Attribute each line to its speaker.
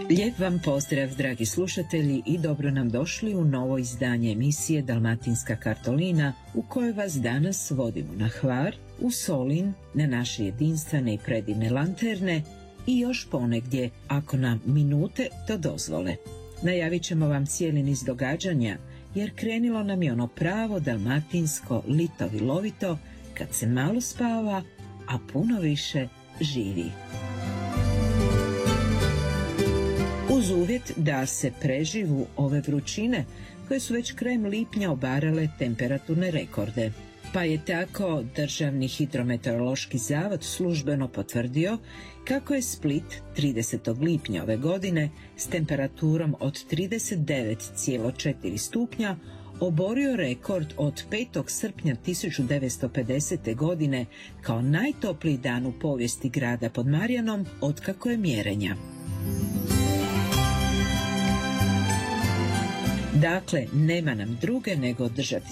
Speaker 1: Lijep vam pozdrav, dragi slušatelji, i dobro nam došli u novo izdanje emisije Dalmatinska kartolina, u kojoj vas danas vodimo na Hvar, u Solin, na naše jedinstvene i predivne lanterne i još ponegdje, ako nam minute to dozvole. Najavit ćemo vam cijeli niz događanja, jer krenilo nam je ono pravo dalmatinsko litovilovito, kad se malo spava, a puno više živi. Uz uvjet da se preživu ove vrućine koje su već krajem lipnja obarale temperaturne rekorde. Pa je tako Državni hidrometeorološki zavod službeno potvrdio kako je Split 30. lipnja ove godine s temperaturom od 39,4 stupnja oborio rekord od 5. srpnja 1950. godine kao najtopliji dan u povijesti grada pod Marjanom otkako je mjerenja. Dakle, nema nam druge nego držati